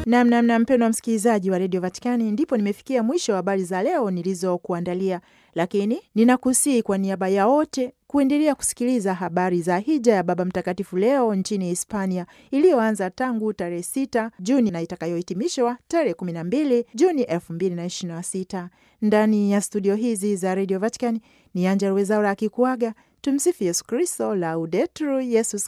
Namnamna mpendwa msikilizaji wa redio Vatikani, ndipo nimefikia mwisho wa habari za leo nilizokuandalia, lakini ninakusihi kwa niaba ya wote kuendelea kusikiliza habari za hija ya Baba Mtakatifu Leo nchini Hispania, iliyoanza tangu tarehe 6 Juni na itakayohitimishwa tarehe 12 Juni 2026. Ndani ya studio hizi za redio Vatikani ni Angella Rwezaura akikuaga. Tumsifu Yesu Kristo, Laudetur Yesus